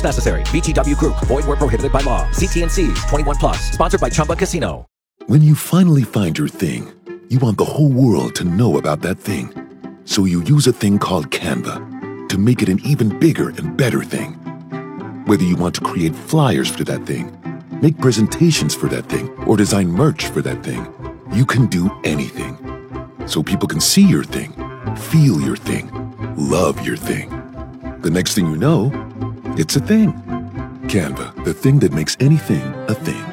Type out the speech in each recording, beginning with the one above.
Necessary. VGW Group. Void where prohibited by law. CTNC. 21 plus. Sponsored by Chumba Casino. When you finally find your thing, you want the whole world to know about that thing. So you use a thing called Canva to make it an even bigger and better thing. Whether you want to create flyers for that thing, make presentations for that thing, or design merch for that thing, you can do anything. So people can see your thing, feel your thing, love your thing. The next thing you know, it's a thing. Canva, the thing that makes anything a thing.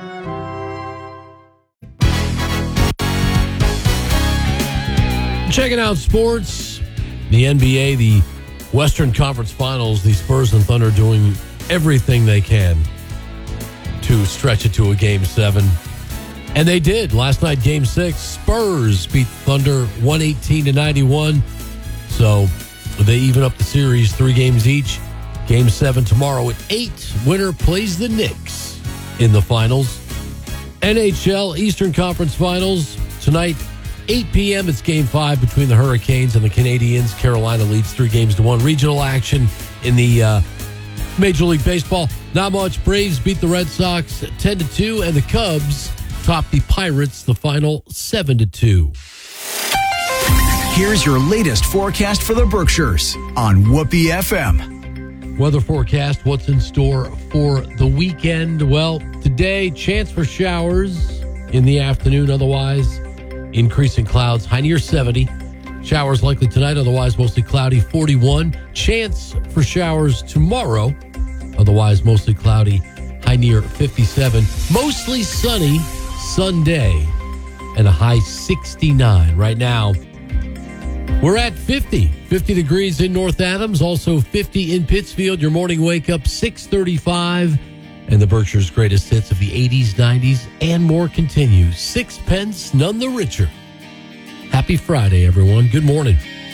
Checking out sports, the NBA, the Western Conference Finals, the Spurs and Thunder doing everything they can to stretch it to a Game 7. And they did. Last night, Game 6, Spurs beat Thunder 118-91. So they even up the series 3 games each. Game 7 tomorrow at 8. Winner plays the Knicks in the finals. NHL Eastern Conference Finals tonight, 8 p.m. It's Game 5 between the Hurricanes and the Canadiens. Carolina leads 3-1. Regional action in the Major League Baseball. Not much. Braves beat the Red Sox 10-2, and the Cubs top the Pirates, the final 7-2. Here's your latest forecast for the Berkshires on Whoopee FM. Weather forecast, what's in store for the weekend? Well, today, chance for showers in the afternoon, otherwise increasing clouds, high near 70. Showers likely tonight, otherwise mostly cloudy, 41. Chance for showers tomorrow, otherwise mostly cloudy, high near 57. Mostly sunny Sunday and a high 69. Right now, we're at 50 degrees in North Adams, also 50 in Pittsfield. Your morning wake up, 6:35. And the Berkshire's greatest hits of the 80s, 90s, and more continues. 6 pence, none the richer. Happy Friday, everyone. Good morning.